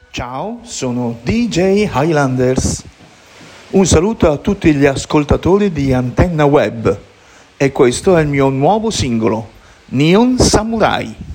Ciao, sono DJ Highlanders. Un saluto a tutti gli ascoltatori di Antenna Web e questo è il mio nuovo singolo, Neon Samurai.